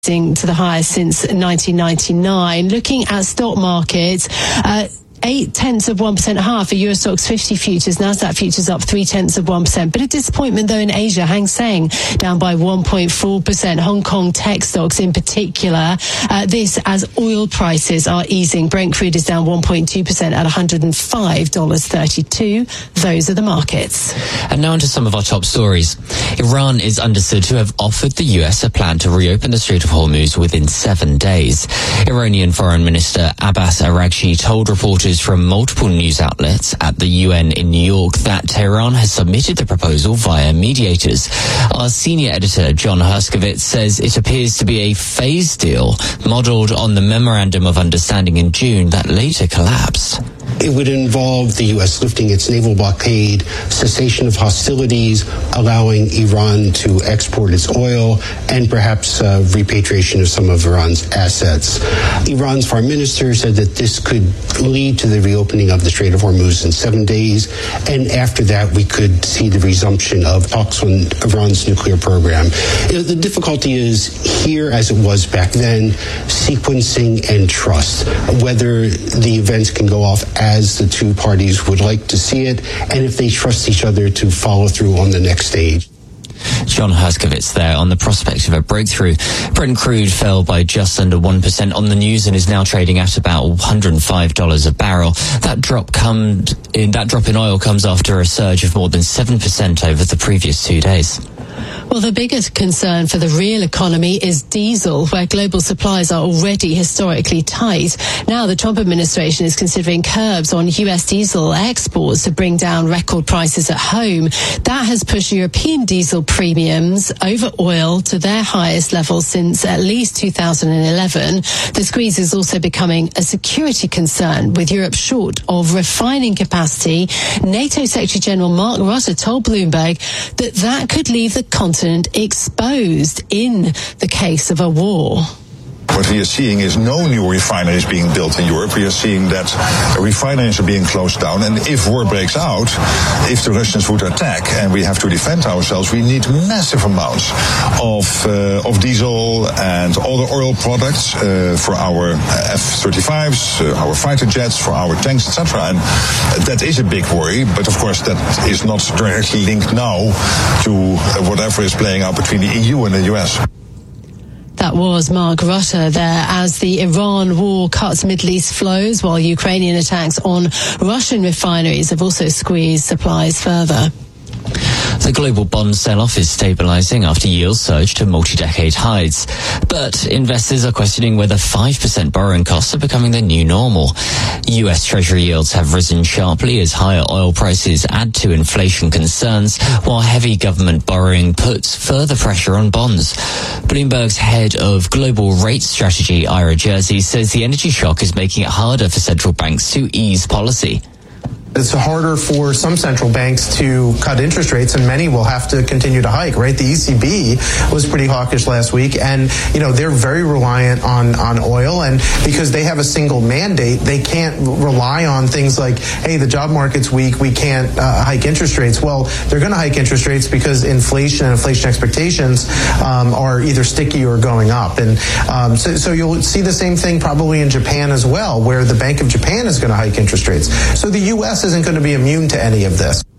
rising to the highest since 1999. Looking at stock markets, 0.8% higher for Euro Stoxx 50 futures. Nasdaq futures up 0.3%. Bit of disappointment though in Asia. Hang Seng down by 1.4%. Hong Kong tech stocks in particular. This as oil prices are easing. Brent crude is down 1.2% at $105.32. Those are the markets. And now on to some of our top stories. Iran is understood to have offered the US a plan to reopen the Strait of Hormuz within 7 days. Iranian Foreign Minister Abbas Araghchi told reporters from multiple news outlets at the UN in New York that Tehran has submitted the proposal via mediators. Our senior editor, John Herskovitz, says it appears to be a phased deal modelled on the Memorandum of Understanding in June that later collapsed. It would involve the U.S. lifting its naval blockade, cessation of hostilities, allowing Iran to export its oil, and perhaps repatriation of some of Iran's assets. Iran's foreign minister said that this could lead to the reopening of the Strait of Hormuz in 7 days, and after that we could see the resumption of talks on Iran's nuclear program. The difficulty is here, as it was back then, sequencing and trust, whether the events can go off as the two parties would like to see it, and if they trust each other to follow through on the next stage. John Herskovitz there on the prospect of a breakthrough. Brent crude fell by just under 1% on the news and is now trading at about $105 a barrel. That drop in oil comes after a surge of more than 7% over the previous 2 days. Well, the biggest concern for the real economy is diesel, where global supplies are already historically tight. Now the Trump administration is considering curbs on U.S. diesel exports to bring down record prices at home. That has pushed European diesel premiums over oil to their highest level since at least 2011. The squeeze is also becoming a security concern, with Europe short of refining capacity. NATO Secretary General Mark Rutte told Bloomberg that could leave the continent exposed in the case of a war. What we are seeing is no new refineries being built in Europe. We are seeing that refineries are being closed down. And if war breaks out, if the Russians would attack and we have to defend ourselves, we need massive amounts of diesel and other oil products for our F-35s, our fighter jets, for our tanks, etc. And that is a big worry. But of course, that is not directly linked now to whatever is playing out between the EU and the US. That was Mark Rutte there as the Iran war cuts Middle East flows, while Ukrainian attacks on Russian refineries have also squeezed supplies further. The global bond sell-off is stabilizing after yields surged to multi-decade highs. But investors are questioning whether 5% borrowing costs are becoming the new normal. US Treasury yields have risen sharply as higher oil prices add to inflation concerns, while heavy government borrowing puts further pressure on bonds. Bloomberg's head of global rate strategy, Ira Jersey, says the energy shock is making it harder for central banks to ease policy. It's harder for some central banks to cut interest rates, and many will have to continue to hike, right? The ECB was pretty hawkish last week, and, they're very reliant on oil, and because they have a single mandate, they can't rely on things like, hey, the job market's weak, we can't hike interest rates. Well, they're going to hike interest rates because inflation and inflation expectations are either sticky or going up. And so you'll see the same thing probably in Japan as well, where the Bank of Japan is going to hike interest rates. So the U.S. isn't going to be immune to any of this.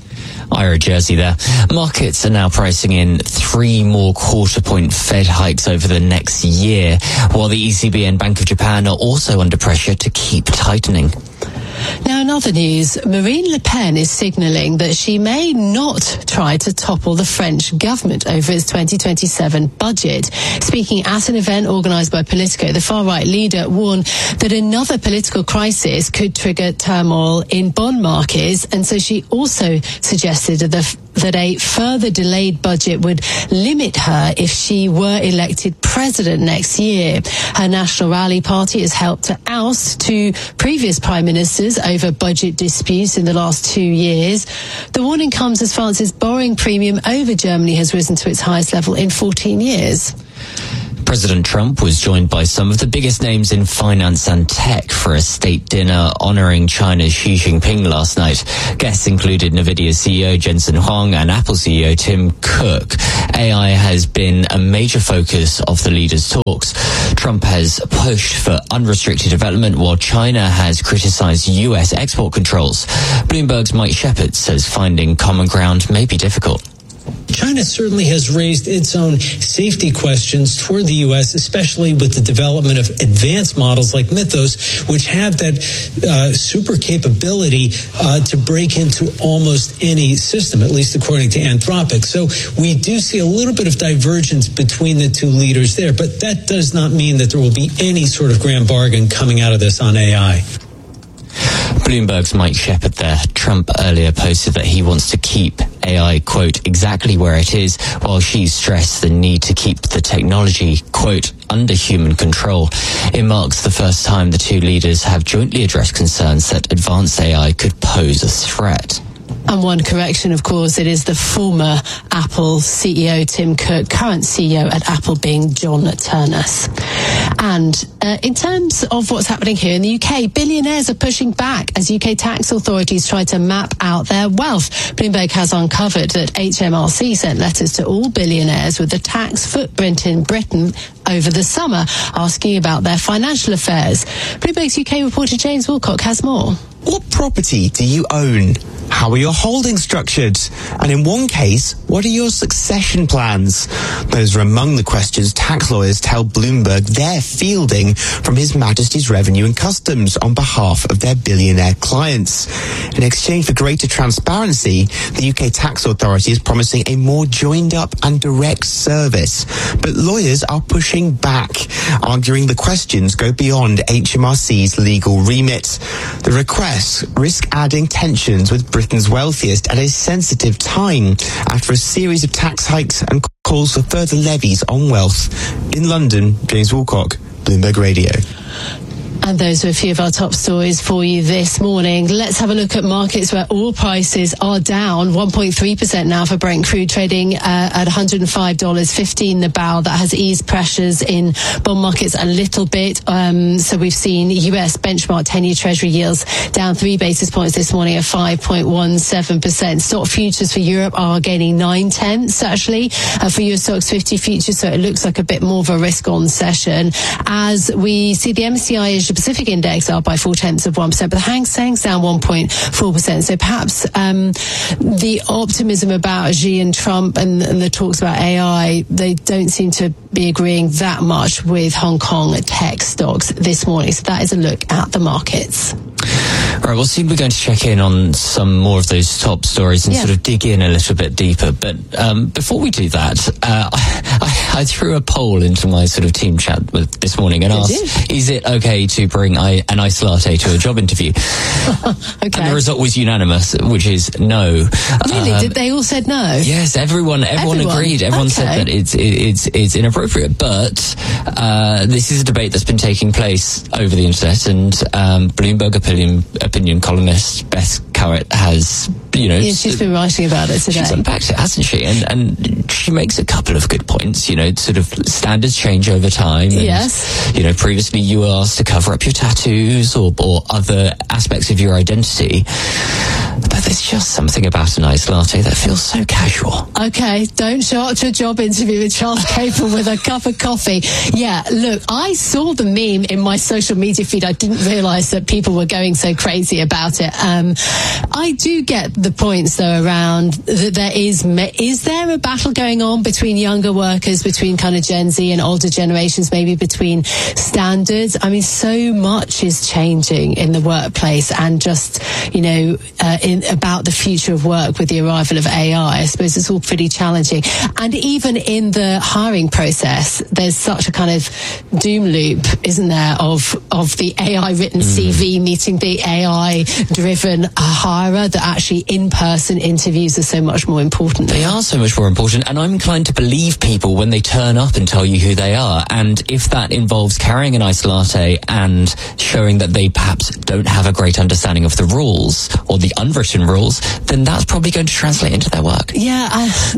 Ira Jersey there. Markets are now pricing in 3 more quarter-point Fed hikes over the next year, while the ECB and Bank of Japan are also under pressure to keep tightening. Now, in other news, Marine Le Pen is signalling that she may not try to topple the French government over its 2027 budget. Speaking at an event organised by Politico, the far-right leader warned that another political crisis could trigger turmoil in bond markets, and so she also suggested that a further delayed budget would limit her if she were elected president next year. Her National Rally Party has helped to oust 2 previous prime ministers over budget disputes in the last 2 years. The warning comes as France's borrowing premium over Germany has risen to its highest level in 14 years. President Trump was joined by some of the biggest names in finance and tech for a state dinner honoring China's Xi Jinping last night. Guests included NVIDIA CEO Jensen Huang and Apple CEO Tim Cook. AI has been a major focus of the leaders' talks. Trump has pushed for unrestricted development while China has criticized US export controls. Bloomberg's Mike Shepard says finding common ground may be difficult. China certainly has raised its own safety questions toward the U.S., especially with the development of advanced models like Mythos, which have that super capability to break into almost any system, at least according to Anthropic. So we do see a little bit of divergence between the two leaders there, but that does not mean that there will be any sort of grand bargain coming out of this on AI. Bloomberg's Mike Shepard there. Trump earlier posted that he wants to keep AI, quote, exactly where it is, while Xi stressed the need to keep the technology, quote, under human control. It marks the first time the two leaders have jointly addressed concerns that advanced AI could pose a threat. And one correction, of course, it is the former Apple CEO Tim Cook, current CEO at Apple being John Ternus. And in terms of what's happening here in the UK, billionaires are pushing back as UK tax authorities try to map out their wealth. Bloomberg has uncovered that HMRC sent letters to all billionaires with a tax footprint in Britain over the summer, asking about their financial affairs. Bloomberg's UK reporter James Wilcock has more. What property do you own? How are your holdings structured? And in one case, what are your succession plans? Those are among the questions tax lawyers tell Bloomberg they're fielding from His Majesty's Revenue and Customs on behalf of their billionaire clients. In exchange for greater transparency, the UK tax authority is promising a more joined up and direct service. But lawyers are pushing back, arguing the questions go beyond HMRC's legal remit. The requests risk adding tensions with Britain's wealthiest at a sensitive time after a series of tax hikes and calls for further levies on wealth. In London, James Wilcock, Bloomberg Radio. And those are a few of our top stories for you this morning. Let's have a look at markets where oil prices are down 1.3% now for Brent crude, trading at $105.15 the barrel. That has eased pressures in bond markets a little bit. So we've seen US benchmark 10-year Treasury yields down 3 basis points this morning at 5.17%. Stock futures for Europe are gaining 0.9 actually for US stocks 50 futures. So it looks like a bit more of a risk on session as we see the MSCI Asia Pacific Index up by 0.4%, but the Hang Seng's down 1.4%. So perhaps the optimism about Xi and Trump and the talks about AI, they don't seem to be agreeing that much with Hong Kong tech stocks this morning. So that is a look at the markets. All right, well, soon we're going to check in on some more of those top stories and sort of dig in a little bit deeper. But before we do that, I threw a poll into my sort of team chat this morning and asked, is it okay to bring an iced latte to a job interview? Okay. And the result was unanimous, which is no. Really? Did they all said no? Yes, everyone agreed. Everyone said that it's inappropriate. But this is a debate that's been taking place over the internet, and Bloomberg opinion columnist Beth Carrett has, she's been writing about it today. She's unpacked it, hasn't she? And she makes a couple of good points. Sort of standards change over time. And, yes. Previously you were asked to cover up your tattoos or other aspects of your identity. But there's just something about an iced latte that feels so casual. Okay, don't show up to a job interview with Charles Capel with a cup of coffee. Yeah, look, I saw the meme in my social media feed. I didn't realise that people were going so crazy about it. I do get the points, though, around that there is there a battle going on between younger workers, between kind of Gen Z and older generations, maybe between standards? I mean, so much is changing in the workplace and just, about the future of work with the arrival of AI. I suppose it's all pretty challenging. And even in the hiring process, there's such a kind of doom loop, isn't there, of the AI-written CV meeting the AI-driven hirer, that actually in-person interviews are so much more important. They are so much more important, and I'm inclined to believe people when they turn up and tell you who they are. And if that involves carrying an iced latte and showing that they perhaps don't have a great understanding of the rules or the unwritten rules, then that's probably going to translate into their work. Yeah,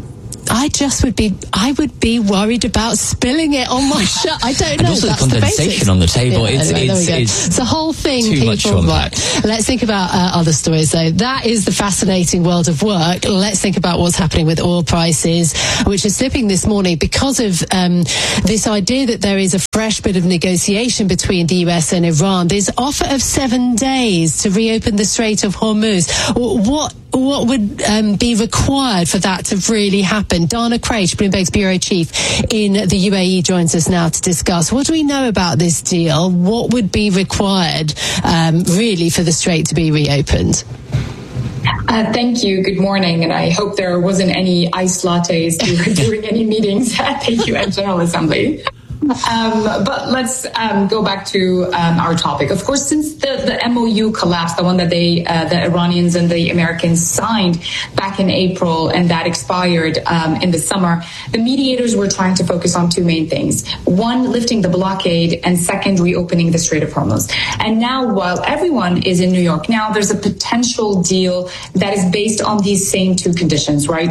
I would be worried about spilling it on my shirt. I don't know. And also that's the condensation on the table. Yeah, It's the whole thing. Too much to unpack. Let's think about other stories, though. That is the fascinating world of work. Let's think about what's happening with oil prices, which are slipping this morning because of this idea that there is a fresh bit of negotiation between the US and Iran. This offer of 7 days to reopen the Strait of Hormuz. What would be required for that to really happen? Dana Craig, Bloomberg's bureau chief in the UAE, joins us now to discuss. What do we know about this deal? What would be required really for the Strait to be reopened? Thank you. Good morning. And I hope there wasn't any iced lattes during any meetings at the UN General Assembly. But let's go back to our topic. Of course, since the MOU collapsed, the one that the Iranians and the Americans signed back in April, and that expired in the summer, the mediators were trying to focus on two main things. One, lifting the blockade, and second, reopening the Strait of Hormuz. And now, while everyone is in New York now, there's a potential deal that is based on these same two conditions, right?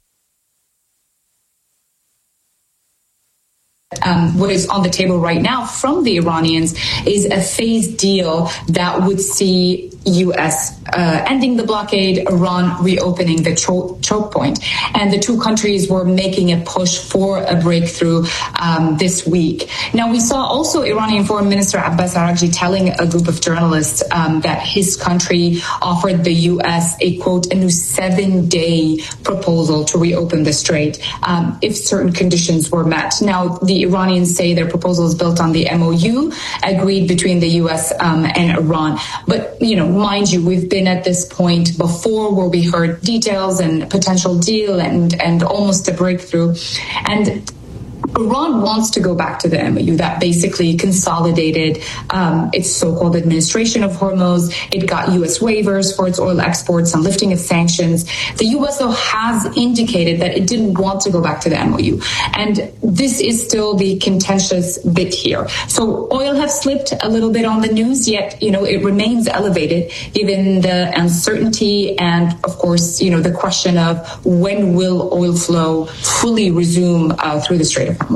What is on the table right now from the Iranians is a phased deal that would see U.S. Ending the blockade, Iran reopening the choke point. And the two countries were making a push for a breakthrough this week. Now, we saw also Iranian Foreign Minister Abbas Araghchi telling a group of journalists that his country offered the U.S. a, quote, a new 7-day proposal to reopen the strait if certain conditions were met. Now, the Iranians say their proposal is built on the MOU agreed between the U.S. And Iran. But, mind you, we've been at this point before where we heard details and potential deal and almost a breakthrough. And Iran wants to go back to the MOU that basically consolidated its so-called administration of Hormuz. It got U.S. waivers for its oil exports and lifting its sanctions. The U.S., though, has indicated that it didn't want to go back to the MOU. And this is still the contentious bit here. So oil has slipped a little bit on the news, yet, it remains elevated given the uncertainty and, of course, the question of when will oil flow fully resume through the Strait of Hormuz.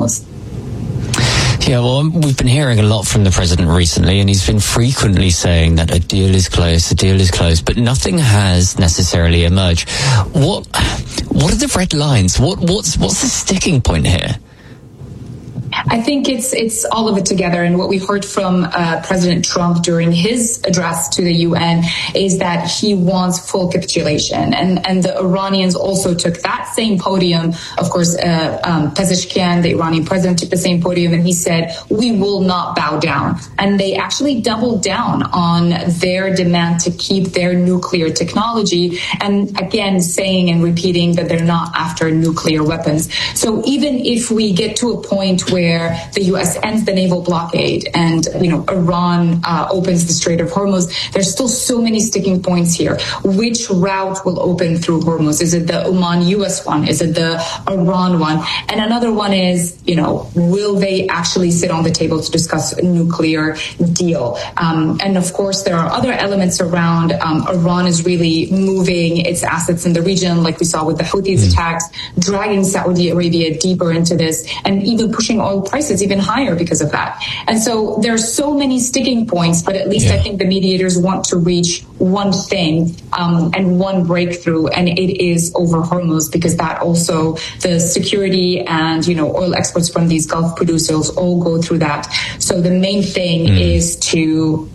Yeah, well, we've been hearing a lot from the president recently, and he's been frequently saying that a deal is close, but nothing has necessarily emerged. What are the red lines? What's the sticking point here? I think it's all of it together. And what we heard from President Trump during his address to the UN is that he wants full capitulation. And the Iranians also took that same podium. Of course, Pezeshkian, the Iranian president, took the same podium, and he said, we will not bow down. And they actually doubled down on their demand to keep their nuclear technology. And again, saying and repeating that they're not after nuclear weapons. So even if we get to a point where the U.S. ends the naval blockade and, Iran opens the Strait of Hormuz, there's still so many sticking points here. Which route will open through Hormuz? Is it the Oman-U.S. one? Is it the Iran one? And another one is, will they actually sit on the table to discuss a nuclear deal? And of course, there are other elements around. Iran is really moving its assets in the region, like we saw with the Houthis attacks, dragging Saudi Arabia deeper into this, and even pushing oil prices even higher because of that. And so there are so many sticking points, but at least I think the mediators want to reach one thing and one breakthrough, and it is over Hormuz, because that also the security and oil exports from these Gulf producers all go through that. So the main thing is to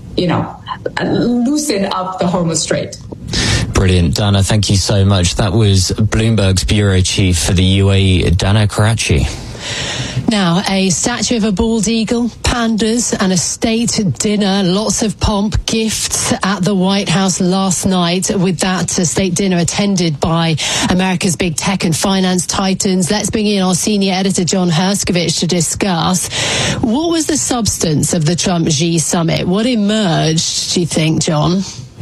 loosen up the Hormuz Strait. Brilliant, Dana. Thank you so much. That was Bloomberg's bureau chief for the UAE, Dana Craig. Now, a statue of a bald eagle, pandas, and a state dinner, lots of pomp, gifts at the White House last night, with that state dinner attended by America's big tech and finance titans. Let's bring in our senior editor, John Herskovich, to discuss. What was the substance of the Trump-Xi summit? What emerged, do you think, John?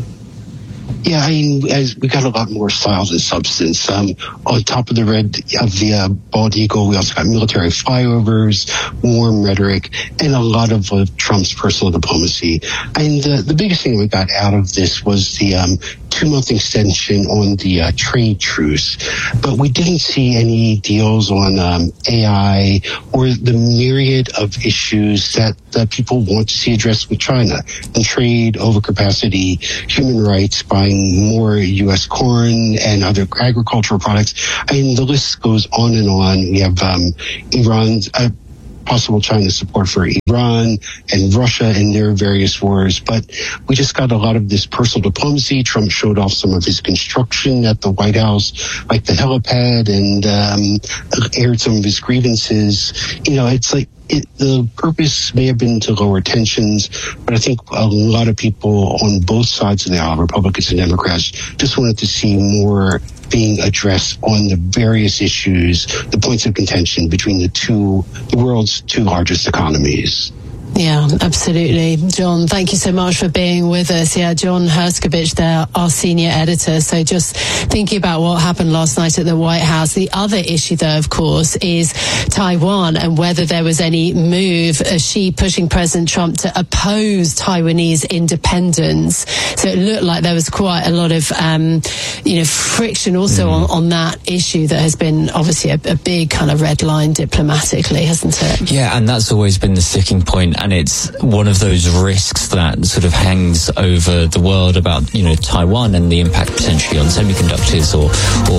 Yeah, we got a lot more style than substance. On top of the bald eagle, we also got military flyovers, warm rhetoric, and a lot of Trump's personal diplomacy. And the biggest thing we got out of this was the 2-month extension on the trade truce, but we didn't see any deals on AI or the myriad of issues that people want to see addressed with China, and trade, overcapacity, human rights, buying more U.S. corn and other agricultural products. I mean, the list goes on and on. We have Iran's possible China support for Iran and Russia in their various wars. But we just got a lot of this personal diplomacy. Trump showed off some of his construction at the White House, like the helipad, and aired some of his grievances. You know, it's like the purpose may have been to lower tensions, but I think a lot of people on both sides of the aisle, Republicans and Democrats, just wanted to see more being addressed on the various issues, the points of contention between the world's two largest economies. Yeah, absolutely. John, thank you so much for being with us. Yeah, John Herskovich there, our senior editor. So just thinking about what happened last night at the White House. The other issue, though, of course, is Taiwan and whether there was any move, Xi pushing President Trump to oppose Taiwanese independence. So it looked like there was quite a lot of, friction also on that issue that has been obviously a big kind of red line diplomatically, hasn't it? Yeah, and that's always been the sticking point. And it's one of those risks that sort of hangs over the world about, Taiwan and the impact potentially on semiconductors or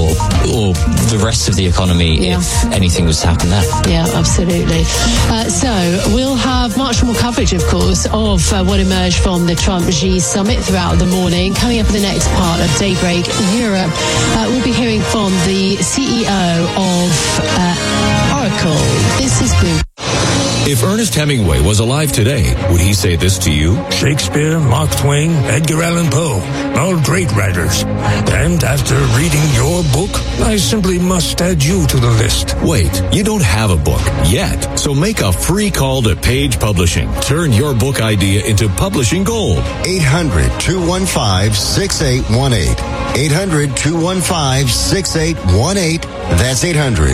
the rest of the economy if anything was to happen there. Yeah, absolutely. So we'll have much more coverage, of course, of what emerged from the Trump-Xi summit throughout the morning. Coming up in the next part of Daybreak Europe, we'll be hearing from the CEO of Oracle. This is Bloomberg. If Ernest Hemingway was alive today, would he say this to you? Shakespeare, Mark Twain, Edgar Allan Poe, all great writers. And after reading your book, I simply must add you to the list. Wait, you don't have a book yet. So make a free call to Page Publishing. Turn your book idea into publishing gold. 800-215-6818. 800-215-6818. That's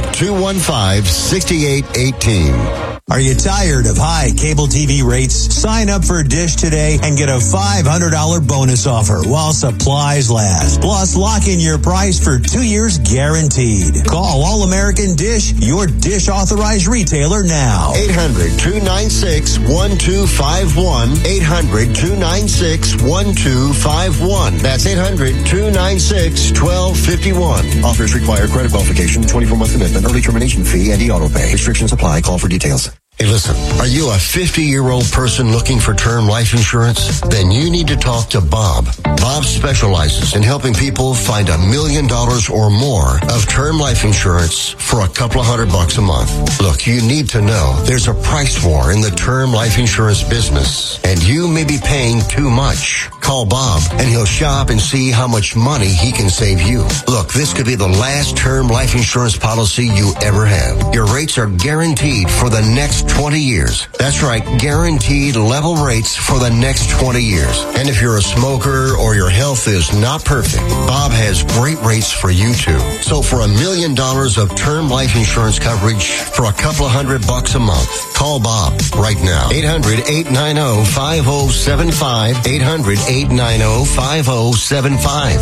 800-215-6818. Are you tired of high cable TV rates? Sign up for Dish today and get a $500 bonus offer while supplies last. Plus, lock in your price for 2 years guaranteed. Call All American Dish, your Dish authorized retailer now. 800-296-1251. 800-296-1251. That's 800-296-1251. Offers require credit qualification, 24-month commitment, early termination fee, and e-auto pay. Restrictions apply. Call for details. Hey, listen, are you a 50-year-old person looking for term life insurance? Then you need to talk to Bob. Bob specializes in helping people find $1 million or more of term life insurance for a couple of $100 a month. Look, you need to know there's a price war in the term life insurance business, and you may be paying too much. Call Bob, and he'll shop and see how much money he can save you. Look, this could be the last term life insurance policy you ever have. Your rates are guaranteed for the next 20 years. That's right, guaranteed level rates for the next 20 years. And if you're a smoker or your health is not perfect, Bob has great rates for you too. So for $1 million of term life insurance coverage for a couple of $100 a month, call Bob right now. 800-890-5075. 800-890-5075.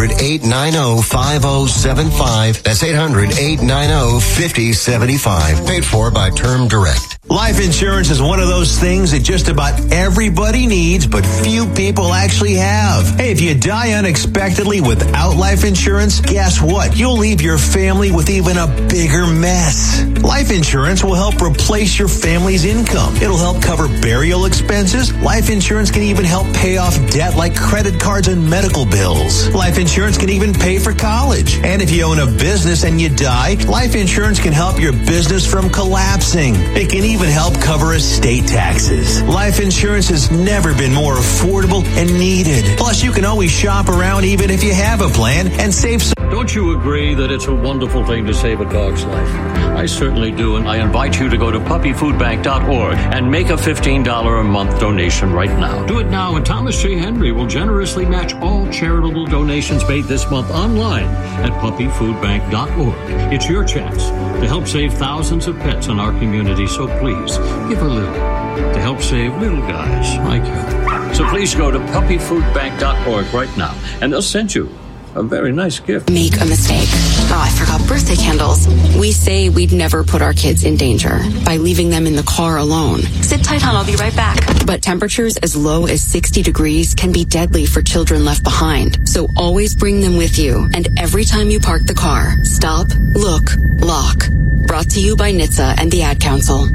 800-890-5075. That's 800-890-5075. Paid for by Term Direct. Life insurance is one of those things that just about everybody needs, but few people actually have. Hey, if you die unexpectedly without life insurance, guess what? You'll leave your family with even a bigger mess. Life insurance will help replace your family's income. It'll help cover burial expenses. Life insurance can even help pay off debt like credit cards and medical bills. Life insurance can even pay for college. And if you own a business and you die, life insurance can help your business from collapsing. It can even help cover estate taxes. Life insurance has never been more affordable and needed. Plus, you can always shop around even if you have a plan and save some. Don't you agree that it's a wonderful thing to save a dog's life? I certainly do, and I invite you to go to puppyfoodbank.org and make a $15 a month donation right now. Do it now, and Thomas J. Henry will generously match all charitable donations made this month online at puppyfoodbank.org. It's your chance to help save thousands of pets in our community, so please give a little to help save little guys like you. So please go to puppyfoodbank.org right now, and they'll send you a very nice gift. Make a mistake. Oh, I forgot birthday candles. We say we'd never put our kids in danger by leaving them in the car alone. Sit tight, hon. I'll be right back. But temperatures as low as 60 degrees can be deadly for children left behind. So always bring them with you. And every time you park the car, stop, look, lock. Brought to you by NHTSA and the Ad Council.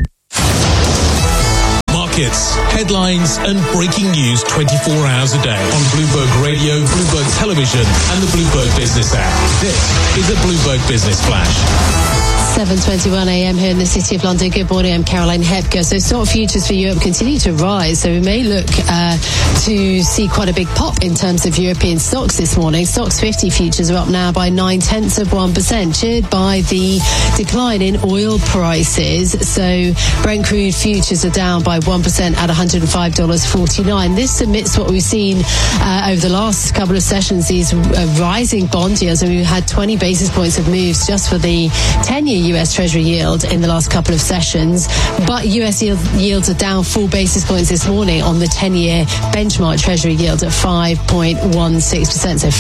Markets, headlines and breaking news 24 hours a day on Bloomberg Radio, Bloomberg Television and the Bloomberg Business app. This is a Bloomberg Business Flash. 7:21 a.m. here in the City of London. Good morning, I'm Caroline Hepker. So stock futures for Europe continue to rise. So we may look to see quite a big pop in terms of European stocks this morning. Stocks 50 futures are up now by 0.9%, cheered by the decline in oil prices. So Brent crude futures are down by 1% at $105.49. This amidst what we've seen over the last couple of sessions, these rising bond yields. And we've had 20 basis points of moves just for the 10-year US Treasury yield in the last couple of sessions, but US yields are down 4 basis points this morning on the 10-year benchmark Treasury yield at 5.16%, so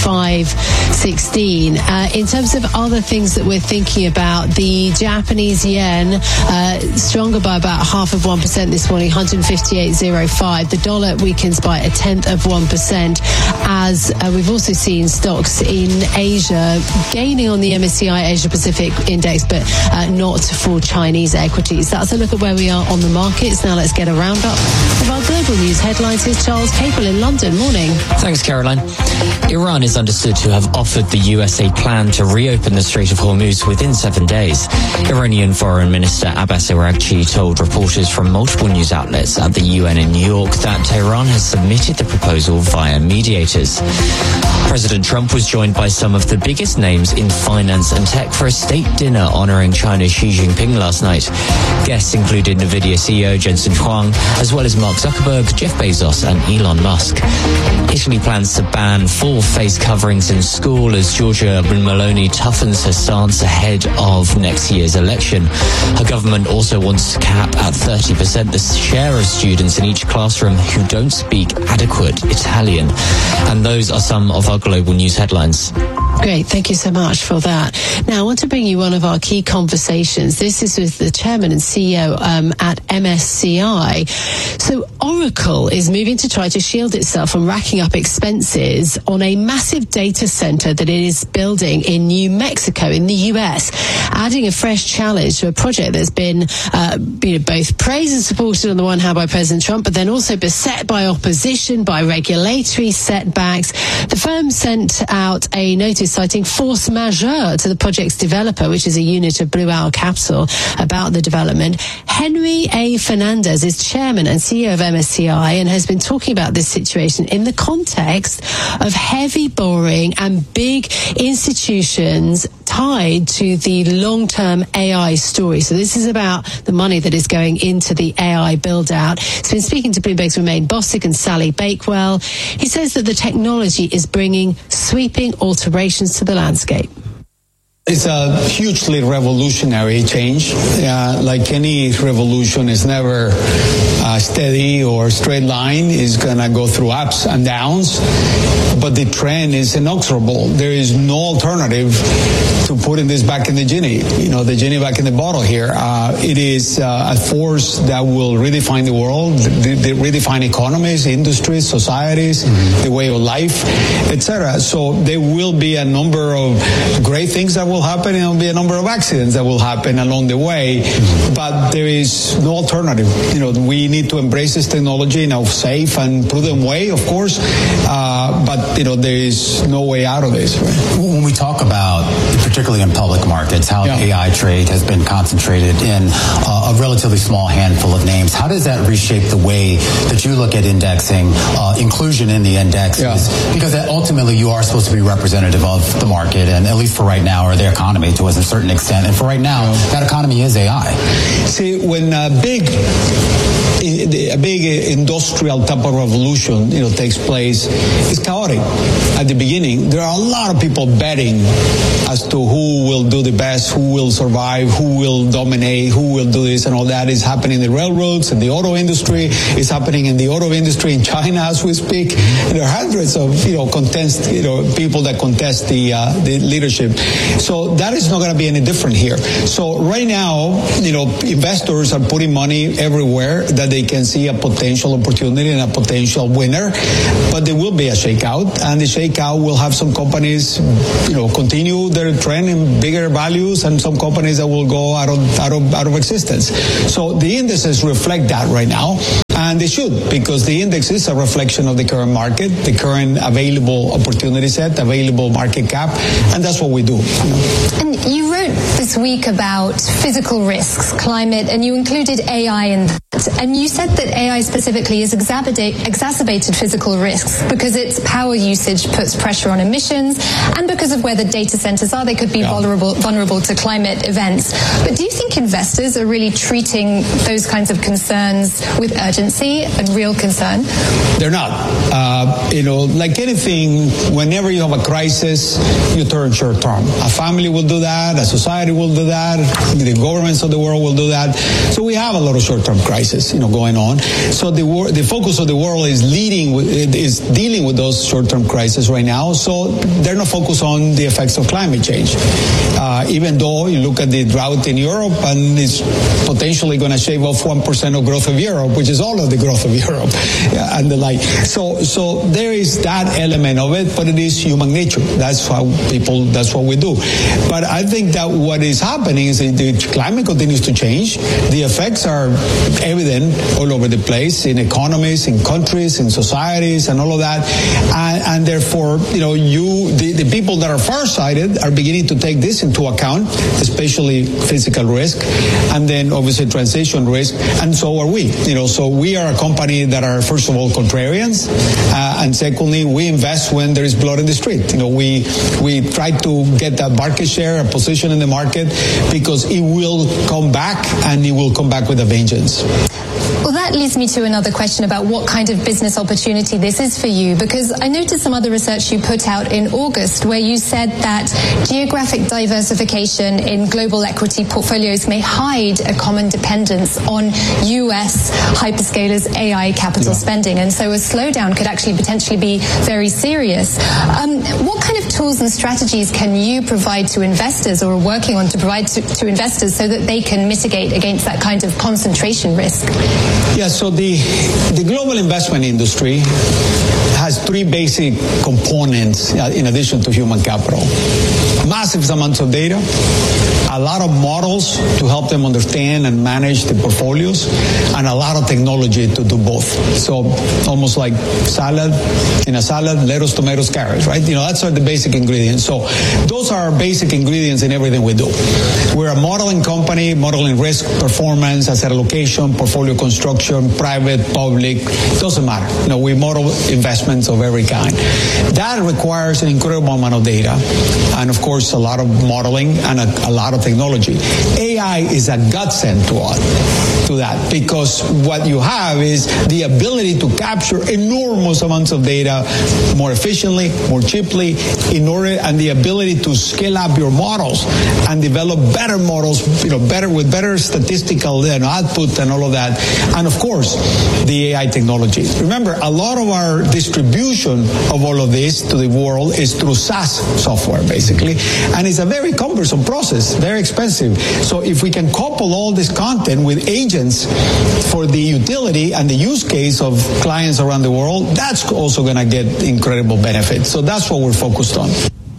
5.16. In terms of other things that we're thinking about, the Japanese yen stronger by about 0.5% this morning, 158.05. The dollar weakens by 0.1%, as we've also seen stocks in Asia gaining on the MSCI Asia Pacific Index, but not for Chinese equities. That's a look at where we are on the markets. Now let's get a roundup of our global news headlines. Here's Charles Capel in London. Morning. Thanks, Caroline. Iran is understood to have offered the US a plan to reopen the Strait of Hormuz within 7 days. Iranian Foreign Minister Abbas Araghchi told reporters from multiple news outlets at the UN in New York that Tehran has submitted the proposal via mediators. President Trump was joined by some of the biggest names in finance and tech for a state dinner honoring China's Xi Jinping last night. Guests included NVIDIA CEO Jensen Huang, as well as Mark Zuckerberg, Jeff Bezos and Elon Musk. Italy plans to ban full face coverings in school as Giorgia Meloni toughens her stance ahead of next year's election. Her government also wants to cap at 30% the share of students in each classroom who don't speak adequate Italian. And those are some of our global news headlines. Great, thank you so much for that. Now, I want to bring you one of our key conversations. This is with the chairman and CEO at MSCI. So Oracle is moving to try to shield itself from racking up expenses on a massive data center that it is building in New Mexico in the US, adding a fresh challenge to a project that's been both praised and supported on the one hand by President Trump, but then also beset by opposition, by regulatory setbacks. The firm sent out a notice citing force majeure to the project's developer, which is a unit of Blue Owl Capital, about the development. Henry A. Fernandez is chairman and CEO of MSCI and has been talking about this situation in the context of heavy borrowing and big institutions tied to the long-term AI story. So this is about the money that is going into the AI build-out. He's been speaking to Bloomberg's Romain Bostic and Sally Bakewell. He says that the technology is bringing sweeping alterations to the landscape. It's a hugely revolutionary change. Like any revolution, it's never steady or straight line. It's going to go through ups and downs. But the trend is inexorable. There is no alternative to putting this back in the genie. The genie back in the bottle here. It is a force that will redefine the world, redefine economies, industries, societies, the way of life, etc. So there will be a number of great things that will happen, and there will be a number of accidents that will happen along the way. But there is no alternative. We need to embrace this technology in a safe and prudent way, of course. But there is no way out of this. Right? When we talk about, particularly in public markets, how AI trade has been concentrated in a relatively small handful of names, how does that reshape the way that you look at indexing, inclusion in the indexes? Because ultimately you are supposed to be representative of the market, and at least for right now, or the economy to a certain extent. And for right now, that economy is AI. See, when big a big industrial type of revolution, takes place, it's chaotic. At the beginning, there are a lot of people betting as to who will do the best, who will survive, who will dominate, who will do this and all that. Is happening in the railroads, in the auto industry. It's happening in the auto industry in China as we speak. There are hundreds of people that contest the leadership. So that is not going to be any different here. So right now, investors are putting money everywhere that they can see a potential opportunity and a potential winner. But there will be a shakeout, and the shakeout will have some companies, continue their trend in bigger values, and some companies that will go out of existence. So the indices reflect that right now. And they should, because the index is a reflection of the current market, the current available opportunity set, available market cap, and that's what we do. And you wrote this week about physical risks, climate, and you included AI in that. And you said that AI specifically has exacerbated physical risks because its power usage puts pressure on emissions, and because of where the data centers are, they could be vulnerable to climate events. But do you think investors are really treating those kinds of concerns with urgency and real concern? They're not. Like anything, whenever you have a crisis, you turn short term. A family will do that, a society will do that, the governments of the world will do that. So we have a lot of short-term crisis, going on. So the focus of the world is dealing with those short-term crises right now. So they're not focused on the effects of climate change. Even though you look at the drought in Europe, and it's potentially going to shave off 1% of growth of Europe, which is all of the growth of Europe and the like. So there is that element of it, but it is human nature. That's what we do. But I think that what is happening is that the climate continues to change. The effects are evident all over the place, in economies, in countries, in societies, and all of that. And therefore, the people that are farsighted are beginning to take this into account, especially physical risk, and then obviously transition risk, and so are we. So we are a company that are, first of all, contrarians, and secondly, we invest when there is blood in the street. We try to get that market share, a position in the market, because it will come back, and it will come back with a vengeance. Well, that leads me to another question about what kind of business opportunity this is for you, because I noticed some other research you put out in August where you said that geographic diversification in global equity portfolios may hide a common dependence on U.S. hyperscalers' AI capital spending, and so a slowdown could actually potentially be very serious. What kind of tools and strategies can you provide to investors, or are working on to provide to investors, so that they can mitigate against that kind of concentration risk? Yeah, so the global investment industry has three basic components in addition to human capital. Massive amounts of data, a lot of models to help them understand and manage the portfolios, and a lot of technology to do both. So almost like in a salad, lettuce, tomatoes, carrots, right? That's the basic ingredients. So those are basic ingredients in everything we do. We're a modeling company, modeling risk, performance, asset allocation, portfolio construction, private, public, doesn't matter. We model investments of every kind. That requires an incredible amount of data, and of course a lot of modeling and a lot of technology. AI is a godsend to that, because what you have is the ability to capture enormous amounts of data more efficiently, more cheaply, and the ability to scale up your models and develop better models, with better statistical output and all of that. And of course, the AI technology. Remember, a lot of our distribution of all of this to the world is through SaaS software, basically. And it's a very cumbersome process, very expensive. So if we can couple all this content with agents for the utility and the use case of clients around the world, that's also going to get incredible benefits. So that's what we're focused on.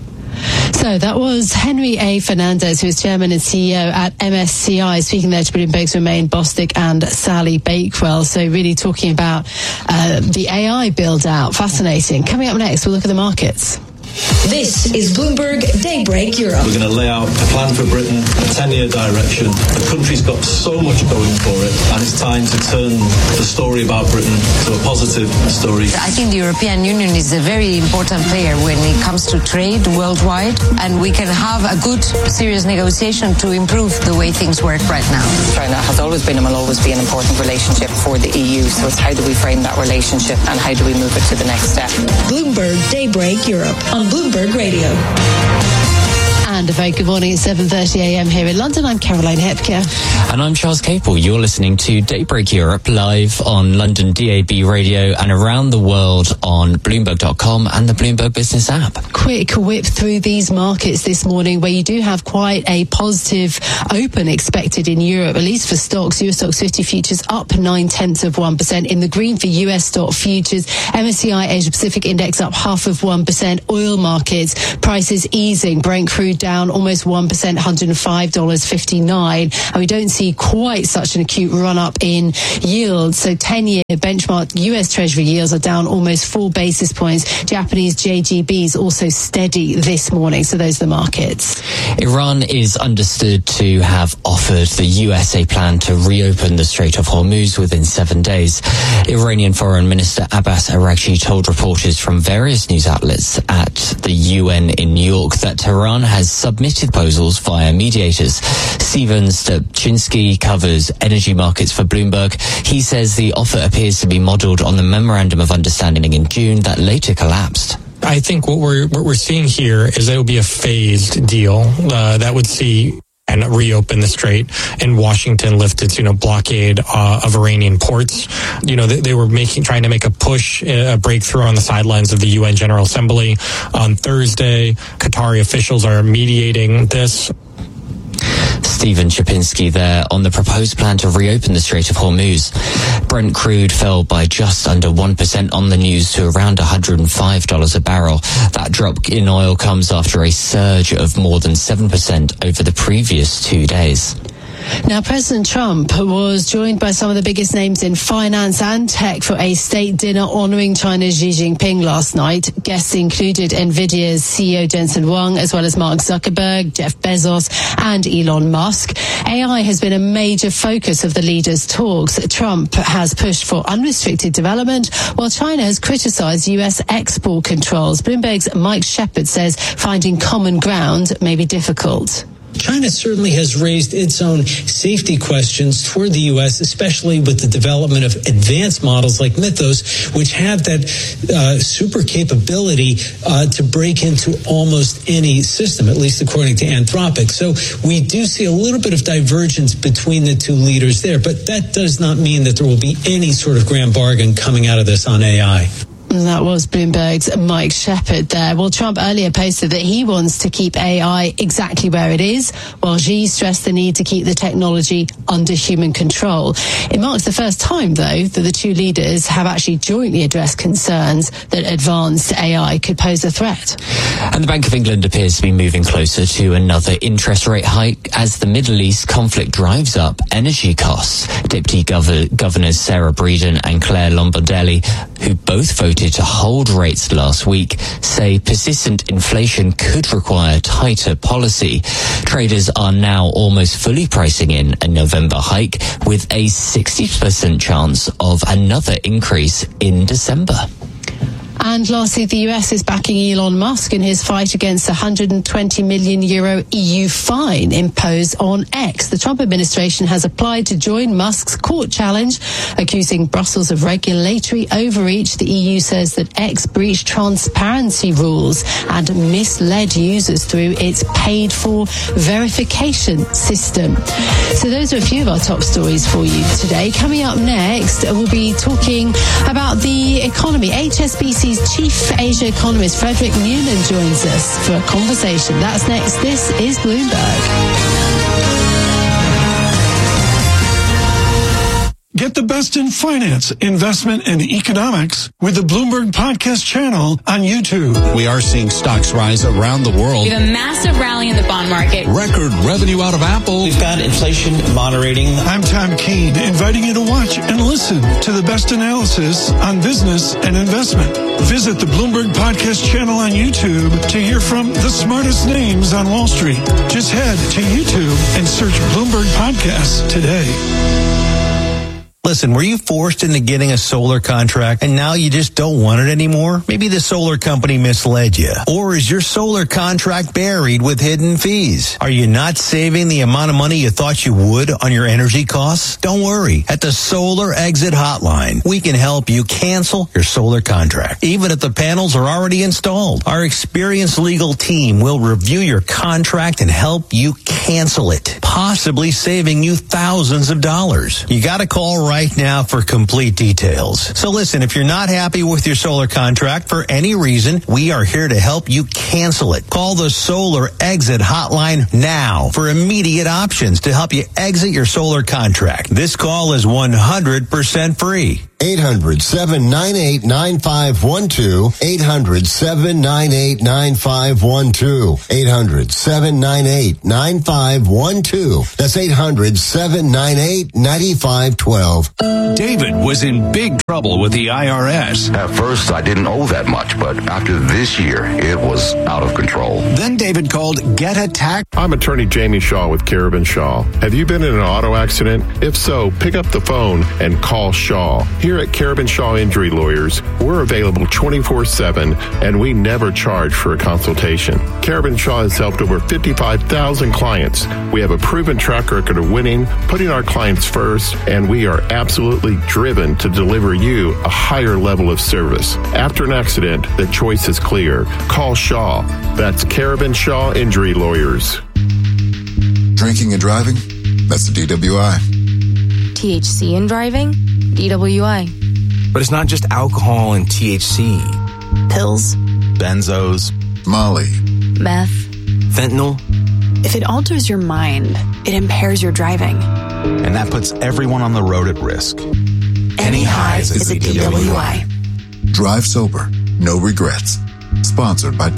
So that was Henry A. Fernandez, who is Chairman and CEO at MSCI, speaking there to Bloomberg's Romain Bostick and Sally Bakewell. So really talking about the AI build-out. Fascinating. Coming up next, we'll look at the markets. This is Bloomberg Daybreak Europe. We're going to lay out a plan for Britain, a 10-year direction. The country's got so much going for it, and it's time to turn the story about Britain to a positive story. I think the European Union is a very important player when it comes to trade worldwide, and we can have a good, serious negotiation to improve the way things work right now. China has always been and will always be an important relationship for the EU, so it's how do we frame that relationship and how do we move it to the next step. Bloomberg Daybreak Europe on Bloomberg Radio. And a very good morning at 7:30 a.m. here in London. I'm Caroline Hepker. And I'm Charles Capel. You're listening to Daybreak Europe live on London DAB radio and around the world on Bloomberg.com and the Bloomberg Business app. Quick whip through these markets this morning where you do have quite a positive open expected in Europe, at least for stocks. US Stocks 50 futures up 0.9%. In the green for US stock futures. MSCI Asia Pacific Index up 0.5%. Oil markets, prices easing. Brent crude down almost 1%, $105.59. And we don't see quite such an acute run-up in yields. So 10-year benchmark US Treasury yields are down almost 4 basis points. Japanese JGBs also steady this morning. So those are the markets. Iran is understood to have offered the US a plan to reopen the Strait of Hormuz within 7 days. Iranian Foreign Minister Abbas Araghchi told reporters from various news outlets at the UN in New York that Tehran has submitted proposals via mediators. Steven Stupczynski covers energy markets for Bloomberg. He says the offer appears to be modelled on the Memorandum of Understanding in June that later collapsed. I think what we're seeing here is that it will be a phased deal that would see and reopen the strait, and Washington lift its, blockade of Iranian ports. They were trying to make a breakthrough on the sidelines of the UN General Assembly. On Thursday, Qatari officials are mediating this. Steven Stupczynski there on the proposed plan to reopen the Strait of Hormuz. Brent crude fell by just under 1% on the news to around $105 a barrel. That drop in oil comes after a surge of more than 7% over the previous 2 days. Now, President Trump was joined by some of the biggest names in finance and tech for a state dinner honoring China's Xi Jinping last night. Guests included NVIDIA's CEO Jensen Huang, as well as Mark Zuckerberg, Jeff Bezos, and Elon Musk. AI has been a major focus of the leaders' talks. Trump has pushed for unrestricted development, while China has criticized U.S. export controls. Bloomberg's Mike Shepard says finding common ground may be difficult. China certainly has raised its own safety questions toward the U.S., especially with the development of advanced models like Mythos, which have that super capability to break into almost any system, at least according to Anthropic. So we do see a little bit of divergence between the two leaders there, but that does not mean that there will be any sort of grand bargain coming out of this on AI. That was Bloomberg's Mike Shepard there. Well, Trump earlier posted that he wants to keep AI exactly where it is, while Xi stressed the need to keep the technology under human control. It marks the first time, though, that the two leaders have actually jointly addressed concerns that advanced AI could pose a threat. And the Bank of England appears to be moving closer to another interest rate hike as the Middle East conflict drives up energy costs. Deputy Governors Sarah Breeden and Claire Lombardelli, who both voted to hold rates last week, say persistent inflation could require tighter policy. Traders are now almost fully pricing in a November hike, with a 60% chance of another increase in December. And lastly, the US is backing Elon Musk in his fight against the €120 million EU fine imposed on X. The Trump administration has applied to join Musk's court challenge, accusing Brussels of regulatory overreach. The EU says that X breached transparency rules and misled users through its paid-for verification system. So those are a few of our top stories for you today. Coming up next, we'll be talking about the economy. HSBC's Chief Asia economist Frederick Newman joins us for a conversation. That's next. This is Bloomberg. Get the best in finance, investment, and economics with the Bloomberg Podcast channel on YouTube. We are seeing stocks rise around the world. We have a massive rally in the bond market. Record revenue out of Apple. We've got inflation moderating. I'm Tom Keene, inviting you to watch and listen to the best analysis on business and investment. Visit the Bloomberg Podcast channel on YouTube to hear from the smartest names on Wall Street. Just head to YouTube and search Bloomberg Podcasts today. Listen, were you forced into getting a solar contract and now you just don't want it anymore? Maybe the solar company misled you. Or is your solar contract buried with hidden fees? Are you not saving the amount of money you thought you would on your energy costs? Don't worry. At the Solar Exit Hotline, we can help you cancel your solar contract, even if the panels are already installed. Our experienced legal team will review your contract and help you cancel it, possibly saving you thousands of dollars. You got to call right now for complete details. So listen, if you're not happy with your solar contract for any reason, we are here to help you cancel it. Call the Solar Exit Hotline now for immediate options to help you exit your solar contract. This call is 100% free. 800-798-9512. 800-798-9512. 800-798-9512. That's 800-798-9512. David was in big trouble with the IRS. At first, I didn't owe that much, but after this year, it was out of control. Then David called Get a Tax. I'm attorney Jamie Shaw with Carabin Shaw. Have you been in an auto accident? If so, pick up the phone and call Shaw. Here at Carabin Shaw Injury Lawyers, we're available 24/7, and we never charge for a consultation. Carabin Shaw has helped over 55,000 clients. We have a proven track record of winning, putting our clients first, and we are absolutely driven to deliver you a higher level of service. After an accident, the choice is clear. Call Shaw. That's Carabin Shaw Injury Lawyers. Drinking and driving? That's the DWI. THC in driving? DWI. But it's not just alcohol and THC. Pills. Benzos. Molly. Meth. Fentanyl. If it alters your mind, it impairs your driving. And that puts everyone on the road at risk. Any highs is a DWI. Drive sober. No regrets. Sponsored by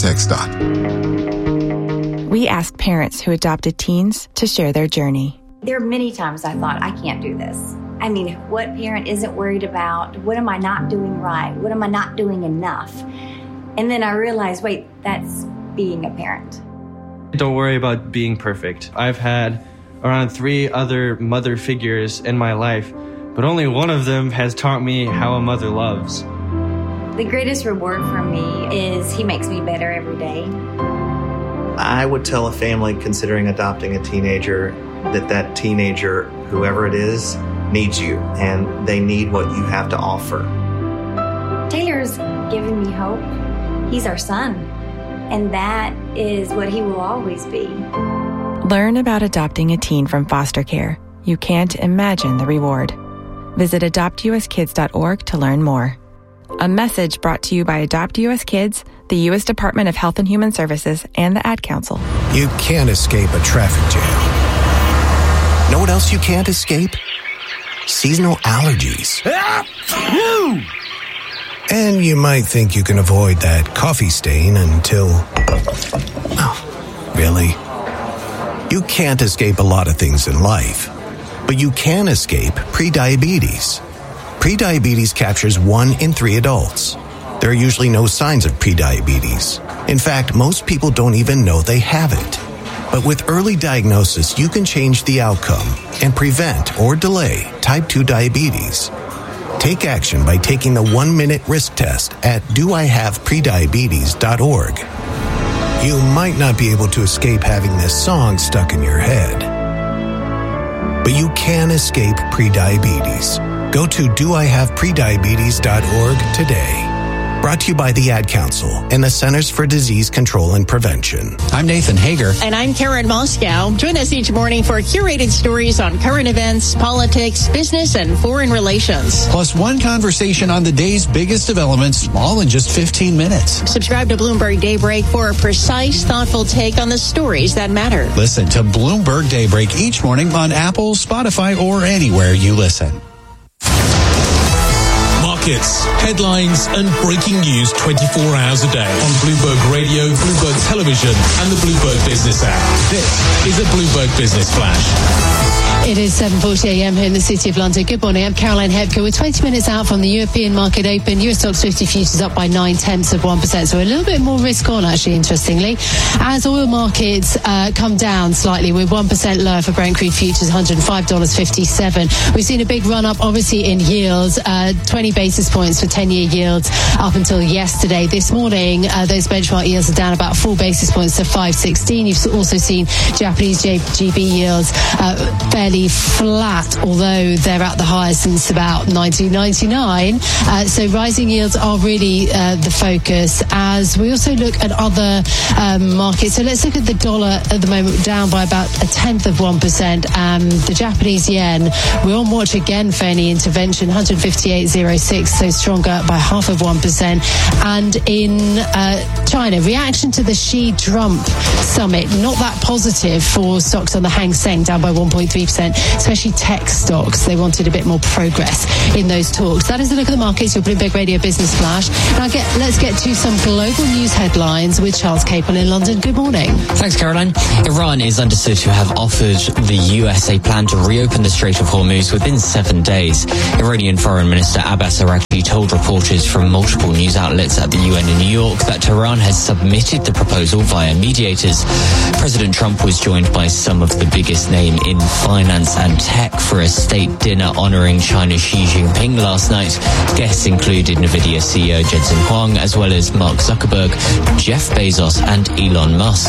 TxDOT. We asked parents who adopted teens to share their journey. There are many times I thought, I can't do this. I mean, what parent isn't worried about? What am I not doing right? What am I not doing enough? And then I realized, wait, that's being a parent. Don't worry about being perfect. I've had around 3 other mother figures in my life, but only one of them has taught me how a mother loves. The greatest reward for me is he makes me better every day. I would tell a family considering adopting a teenager that teenager, whoever it is, needs you, and they need what you have to offer. Taylor's given me hope. He's our son, and that is what he will always be. Learn about adopting a teen from foster care. You can't imagine the reward. Visit adoptuskids.org to learn more. A message brought to you by Adopt US Kids, the U.S. Department of Health and Human Services, and the Ad Council. You can't escape a traffic jam. Know what else you can't escape? Seasonal allergies. And you might think you can avoid that coffee stain until... Oh, really? You can't escape a lot of things in life, but you can escape prediabetes. Prediabetes captures 1 in 3 adults. There are usually no signs of prediabetes. In fact, most people don't even know they have it. But with early diagnosis, you can change the outcome and prevent or delay type 2 diabetes. Take action by taking the 1-minute risk test at doihaveprediabetes.org. You might not be able to escape having this song stuck in your head, but you can escape prediabetes. Go to doihaveprediabetes.org today. Brought to you by the Ad Council and the Centers for Disease Control and Prevention. I'm Nathan Hager. And I'm Karen Moscow. Join us each morning for curated stories on current events, politics, business, and foreign relations. Plus one conversation on the day's biggest developments, all in just 15 minutes. Subscribe to Bloomberg Daybreak for a precise, thoughtful take on the stories that matter. Listen to Bloomberg Daybreak each morning on Apple, Spotify, or anywhere you listen. markets, headlines and breaking news 24 hours a day on Bloomberg Radio, Bloomberg Television and the Bloomberg Business app. This is a Bloomberg Business Flash. It is 7:40 a.m. here in the City of London. Good morning, I'm Caroline Hebke. We're 20 minutes out from the European market open. US Stoxx 50 futures up by 0.9%, so a little bit more risk on, actually, interestingly. As oil markets come down slightly, we're 1% lower for Brent crude futures, $105.57. We've seen a big run-up, obviously, in yields, 20 basis points for 10-year yields up until yesterday. This morning, those benchmark yields are down about 4 basis points to 5.16. You've also seen Japanese JGB yields fairly flat, although they're at the highest since about 1999. So rising yields are really the focus as we also look at other markets. So let's look at the dollar at the moment, down by about 0.1%. The Japanese yen, we're on watch again for any intervention, 158.06, so stronger by 0.5%. And in China, reaction to the Xi-Trump summit, not that positive for stocks on the Hang Seng, down by 1.3%. Especially tech stocks. They wanted a bit more progress in those talks. That is a look at the markets, your Bloomberg Radio Business Flash. Now let's get to some global news headlines with Charles Capel in London. Good morning. Thanks, Caroline. Iran is understood to have offered the US a plan to reopen the Strait of Hormuz within 7 days. Iranian Foreign Minister Abbas Araghchi told reporters from multiple news outlets at the UN in New York that Tehran has submitted the proposal via mediators. President Trump was joined by some of the biggest name in finance and tech for a state dinner honoring China's Xi Jinping last night. Guests included NVIDIA CEO Jensen Huang, as well as Mark Zuckerberg, Jeff Bezos and Elon Musk.